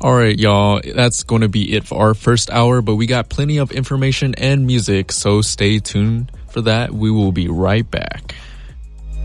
All right, y'all. That's going to be it for our first hour, but we got plenty of information and music, so stay tuned for that. We will be right back.